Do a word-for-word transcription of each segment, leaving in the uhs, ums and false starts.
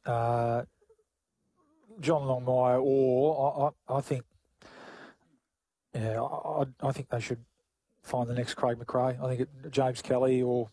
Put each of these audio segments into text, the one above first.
Uh, John Longmire, or I, I, I think, yeah, I, I think they should find the next Craig McRae. I think it, James Kelly or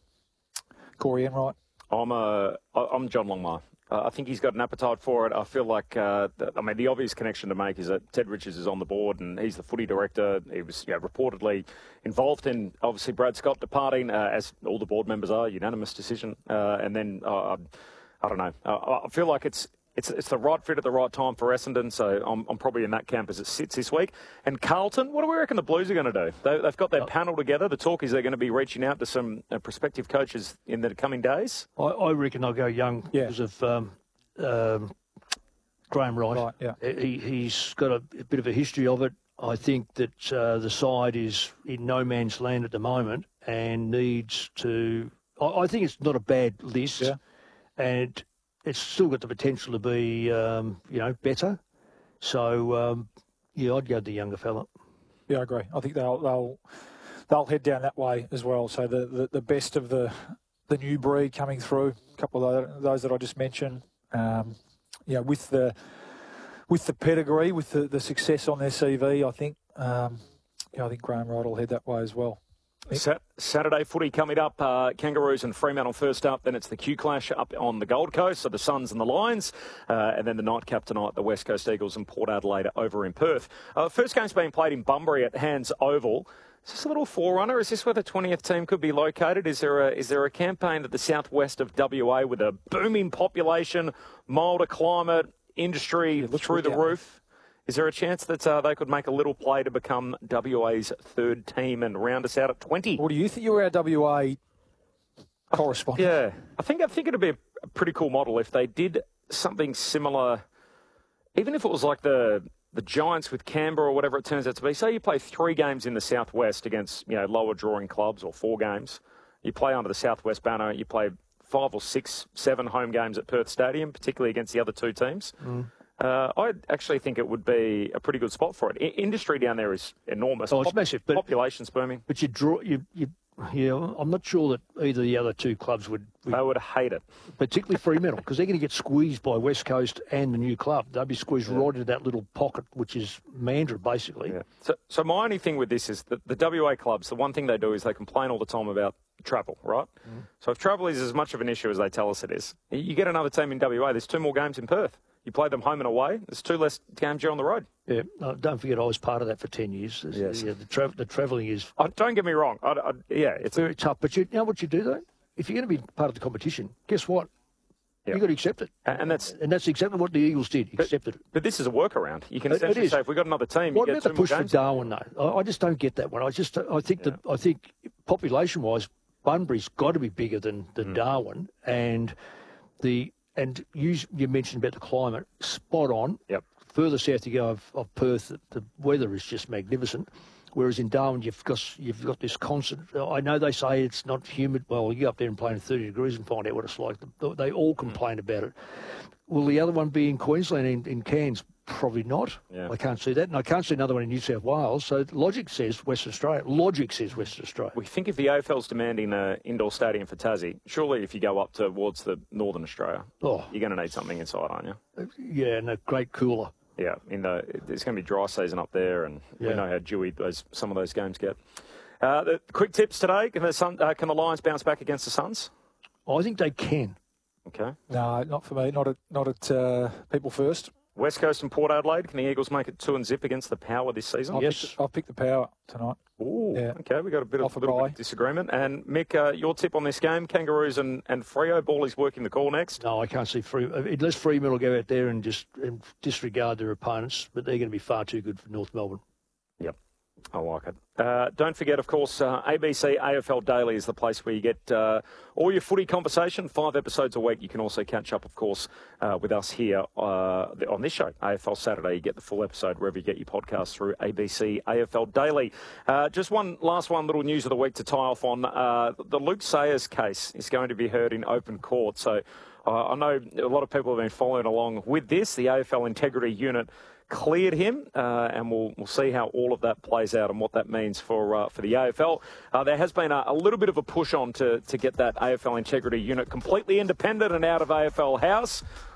Corey Enright. I'm a, I'm John Longmire. Uh, I think he's got an appetite for it. I feel like, uh, the, I mean, the obvious connection to make is that Ted Richards is on the board and he's the footy director. He was you know, reportedly involved in, obviously, Brad Scott departing, uh, as all the board members are, unanimous decision. Uh, and then, uh, I don't know, uh, I feel like it's it's it's the right fit at the right time for Essendon, so I'm, I'm probably in that camp as it sits this week. And Carlton, what do we reckon the Blues are going to do? They, they've got their panel together. The talk is they're going to be reaching out to some uh, prospective coaches in the coming days. I, I reckon they'll go young yeah. because of um, um, Graham Wright. Right, yeah. he, he's got a, a bit of a history of it. I think that uh, the side is in no man's land at the moment and needs to... I, I think it's not a bad list, yeah. and it's still got the potential to be, um, you know, better. So, um, yeah, I'd go the younger fella. Yeah, I agree. I think they'll they'll they'll head down that way as well. So the, the, the best of the the new breed coming through. A couple of those that I just mentioned. Um, you know, with the with the pedigree, with the, the success on their C V, I think. Um, yeah, I think Graham Wright will head that way as well. Sat- Saturday footy coming up, uh, Kangaroos and Fremantle first up, then it's the Q-Clash up on the Gold Coast, so the Suns and the Lions, uh, and then the nightcap tonight, the West Coast Eagles and Port Adelaide over in Perth. Uh, first game's being played in Bunbury at Hands Oval. Is this a little forerunner? Is this where the twentieth team could be located? Is there a, is there a campaign at the southwest of W A with a booming population, milder climate, industry yeah, through the roof? Is there a chance that uh, they could make a little play to become W A's third team and round us out at twenty? Or do you think you were our W A correspondent? Yeah, I think I think it'd be a, a pretty cool model if they did something similar, even if it was like the the Giants with Canberra or whatever it turns out to be. Say you play three games in the Southwest against you know lower drawing clubs, or four games. You play under the Southwest banner. You play five or six, seven home games at Perth Stadium, particularly against the other two teams. Mm. Uh, I actually think it would be a pretty good spot for it. I- industry down there is enormous. Oh, it's Pop- massive. But, population's booming. But you draw, you, you, yeah, I'm not sure that either of the other two clubs would, would They would hate it. particularly Fremantle, because they're going to get squeezed by West Coast and the new club. They'll be squeezed yeah. right into that little pocket, which is Mandurah, basically. Yeah. So, so my only thing with this is that the W A clubs, the one thing they do is they complain all the time about travel, right? Mm. So if travel is as much of an issue as they tell us it is, you get another team in W A, there's two more games in Perth. You play them home and away. There's two less games you're on the road. Yeah, no, don't forget I was part of that for ten years. Yes. Yeah, the, tra- the travelling is... Oh, don't get me wrong. I, I, yeah, it's very a... tough. But you, you know what you do, though? If you're going to be part of the competition, guess what? Yeah. You've got to accept it. And that's and that's exactly what the Eagles did, but, accepted it. But this is a workaround. You can it, essentially it say, if we've got another team, what you get two about the push more for games. Darwin, though? I, I just don't get that one. I just, I think yeah. that, I think population-wise, Bunbury's got to be bigger than, than mm. Darwin, and the... And you, you mentioned about the climate, spot on. Yep. Further south you go of, of Perth, the, the weather is just magnificent. Whereas in Darwin, you've got you've got this constant. I know they say it's not humid. Well, you go up there and play in thirty degrees and find out what it's like. They all complain mm. about it. Will the other one be in Queensland, in, in Cairns? Probably not. Yeah. I can't see that. And I can't see another one in New South Wales. So logic says Western Australia. Logic says Western Australia. We think if the A F L's demanding an indoor stadium for Tassie, surely if you go up towards the Northern Australia, oh. you're going to need something inside, aren't you? Yeah, and a great cooler. Yeah, in the, it's going to be dry season up there, and yeah. we know how dewy those some of those games get. Uh, the quick tips today, can the, Sun, uh, can the Lions bounce back against the Suns? I think they can. Okay. No, not for me. Not at, not at uh, People First. West Coast and Port Adelaide, can the Eagles make it two and zip against the Power this season? I'll yes. Pick the, I'll pick the Power tonight. Ooh, yeah. okay, we got a bit of, a little bit of disagreement. And Mick, uh, your tip on this game, Kangaroos and, and Freo, Ball is working the call next. No, I can't see Free unless Fremantle will go out there and just and disregard their opponents, but they're going to be far too good for North Melbourne. Yep. I like it. Uh, don't forget, of course, uh, A B C A F L Daily is the place where you get uh, all your footy conversation, five episodes a week. You can also catch up, of course, uh, with us here uh, on this show, A F L Saturday. You get the full episode wherever you get your podcasts through A B C A F L Daily. Uh, just one last one little news of the week to tie off on. Uh, the Luke Sayers case is going to be heard in open court. So uh, I know a lot of people have been following along with this. The A F L Integrity Unit cleared him, uh, and we'll we'll see how all of that plays out and what that means for uh, for the A F L. Uh, there has been a, a little bit of a push on to to get that A F L Integrity Unit completely independent and out of A F L House.